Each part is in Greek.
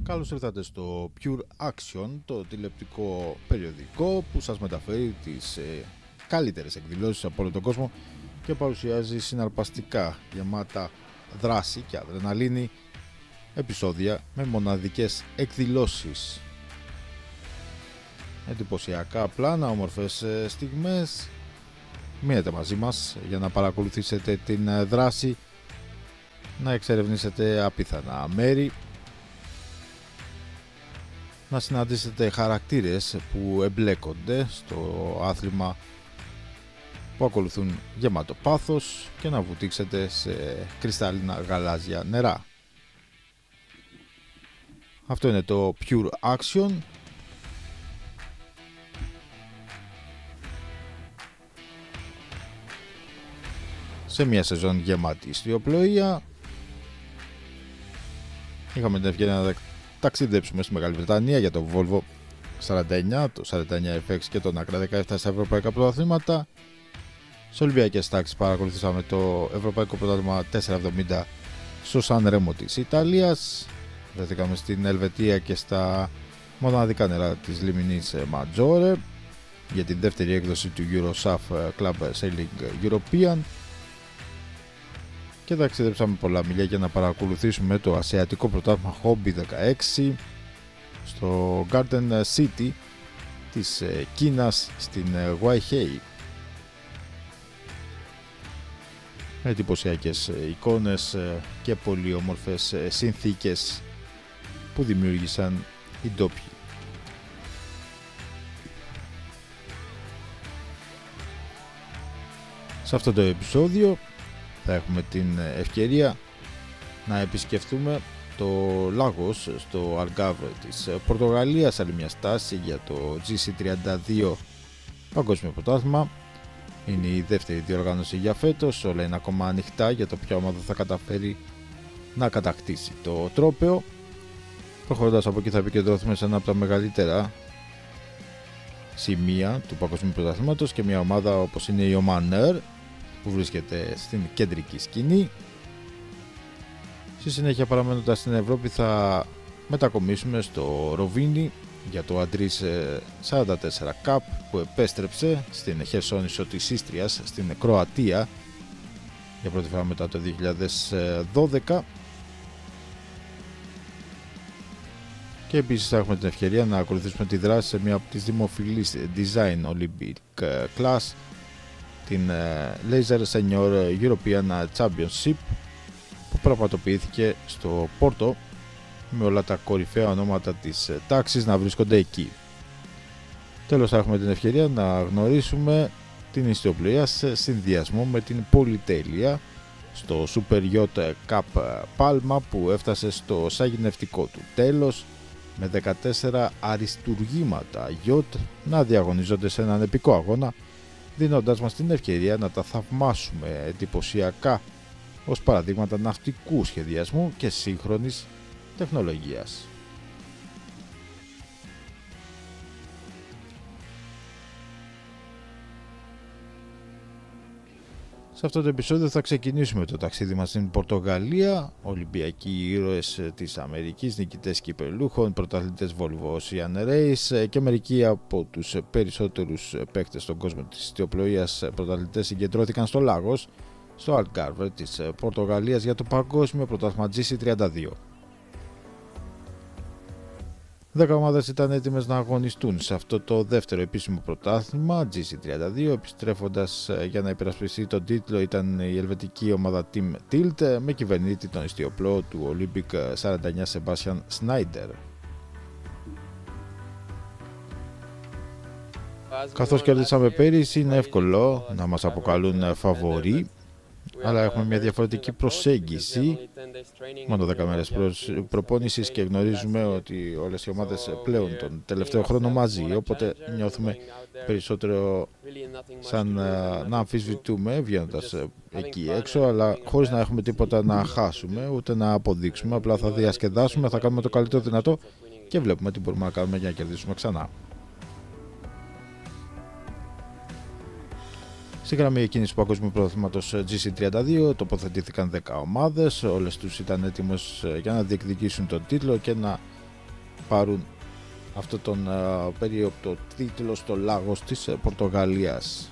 Καλώς ήρθατε στο Pure Action, το τηλεοπτικό περιοδικό που σας μεταφέρει τις καλύτερες εκδηλώσεις από όλο τον κόσμο και παρουσιάζει συναρπαστικά, γεμάτα δράση και αδρεναλίνη επεισόδια με μοναδικές εκδηλώσεις. Εντυπωσιακά πλάνα, όμορφες στιγμές. Μείνετε μαζί μας για να παρακολουθήσετε την δράση, να εξερευνήσετε απίθανα μέρη, να συναντήσετε χαρακτήρες που εμπλέκονται στο άθλημα που ακολουθούν γεμάτο πάθος και να βουτήξετε σε κρυστάλλινα γαλάζια νερά. Αυτό είναι το Pure Action. Σε μια σεζόν γεμάτη ιστιοπλοεία. Είχαμε την ευκαιρία να ταξιδέψουμε στη Μεγάλη Βρετανία για το Volvo 49, το 49FX και τον Acra 17 στα ευρωπαϊκά πρωταθλήματα. Σε Ολυμπιακές τάξεις παρακολουθήσαμε το ευρωπαϊκό πρωτάθλημα 470 στο Σαν Ρέμο της Ιταλίας. Βρεθήκαμε στην Ελβετία και στα μοναδικά νερά της λιμνής Ματζόρε για την δεύτερη έκδοση του Eurosaf Club Sailing European. Και ταξιδέψαμε πολλά μιλιά για να παρακολουθήσουμε το ασιατικό πρωτάθλημα Hobby 16 στο Garden City της Κίνας στην Weihai. Εντυπωσιακές εικόνες και πολύ όμορφες συνθήκες που δημιούργησαν οι ντόπιοι. Σε αυτό το επεισόδιο θα έχουμε την ευκαιρία να επισκεφτούμε το Λάγος στο Αλγκάρβε της Πορτογαλίας, άλλη μια στάση για το GC32 Παγκόσμιο Πρωτάθλημα. Είναι η δεύτερη διοργάνωση για φέτος, όλα είναι ακόμα ανοιχτά για το ποια ομάδα θα καταφέρει να κατακτήσει το τρόπαιο. Προχωρώντας από εκεί θα επικεντρωθούμε σε ένα από τα μεγαλύτερα σημεία του Παγκοσμίου Πρωταθλήματος και μια ομάδα όπως είναι η Oman Air που βρίσκεται στην κεντρική σκηνή. Στη συνέχεια, παραμένοντας στην Ευρώπη, θα μετακομίσουμε στο Ροβίνι για το Αντρίς 44 Cup που επέστρεψε στην Χερσόνησο της Ίστριας στην Κροατία για πρώτη φορά μετά το 2012. Και επίσης θα έχουμε την ευκαιρία να ακολουθήσουμε τη δράση σε μια από τις δημοφιλείς Design Olympic Class, την Laser Senior European Championship που πραγματοποιήθηκε στο Πόρτο με όλα τα κορυφαία ονόματα της τάξης να βρίσκονται εκεί. Τέλος θα έχουμε την ευκαιρία να γνωρίσουμε την ιστιοπλοεία σε συνδυασμό με την πολυτέλεια στο Super Yacht Cup Palma που έφτασε στο σαγηνευτικό του τέλος με 14 αριστουργήματα yacht να διαγωνίζονται σε έναν επικό αγώνα, δίνοντάς μας την ευκαιρία να τα θαυμάσουμε εντυπωσιακά ως παραδείγματα ναυτικού σχεδιασμού και σύγχρονης τεχνολογίας. Σε αυτό το επεισόδιο θα ξεκινήσουμε το ταξίδι μας στην Πορτογαλία. Ολυμπιακοί ήρωες της Αμερικής, νικητές κυπελούχων, πρωταθλητές Volvo Ocean Race και μερικοί από τους περισσότερους παίκτες στον κόσμο της ιστιοπλοείας πρωταθλητές συγκεντρώθηκαν στο Λάγος, στο Αλγκάρβε της Πορτογαλίας για το Παγκόσμιο Πρωτάθλημα GC32. 10 ομάδες ήταν έτοιμες να αγωνιστούν σε αυτό το δεύτερο επίσημο πρωτάθλημα GC32. Επιστρέφοντας για να υπερασπιστεί τον τίτλο ήταν η ελβετική ομάδα Team Tilt με κυβερνήτη τον ιστιοπλώο του Olympic 49 Sebastian Schneider. Καθώς κερδίσαμε πέρυσι, είναι εύκολο να μας αποκαλούν φαβορί, αλλά έχουμε μια διαφορετική προσέγγιση. Μόνο 10 μέρες προπόνησης και γνωρίζουμε ότι όλες οι ομάδες πλέον τον τελευταίο χρόνο μαζί, οπότε νιώθουμε περισσότερο σαν να αμφισβητούμε βγαίνοντας εκεί έξω, αλλά χωρίς να έχουμε τίποτα να χάσουμε ούτε να αποδείξουμε. Απλά θα διασκεδάσουμε, θα κάνουμε το καλύτερο δυνατό και βλέπουμε τι μπορούμε να κάνουμε για να κερδίσουμε ξανά. Στη γραμμή εκείνης του Παγκόσμιου Πρωταθλήματος GC32 τοποθετήθηκαν 10 ομάδες, όλες τους ήταν έτοιμες για να διεκδικήσουν τον τίτλο και να πάρουν αυτό τον περίοπτο τίτλο στο Λάγος της Πορτογαλίας.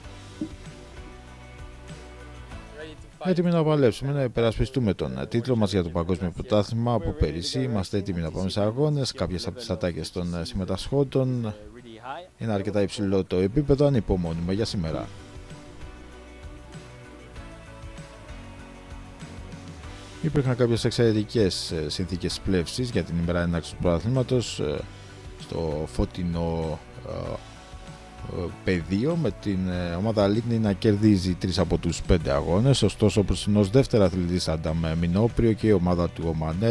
Έτοιμοι να παλέψουμε, να υπερασπιστούμε τον τίτλο μας για το Παγκόσμιο Πρωτάθλημα από πέρυσι. Είμαστε έτοιμοι να πάμε σε αγώνες. Κάποιες από τις ατάκες των συμμετασχόντων είναι αρκετά υψηλό το επίπεδο, ανυπομονούμε για σήμερα. Υπήρχαν κάποιες εξαιρετικές συνθήκες πλεύσης για την ημέρα έναρξης του πρωταθλήματος στο φωτεινό πεδίο, με την ομάδα Αλίγνη να κερδίζει 3 από τους 5 αγώνες. Ωστόσο ο Πρεσινός δεύτερα αθλητής Αντάμ Μινόπριο και η ομάδα του Ομανέ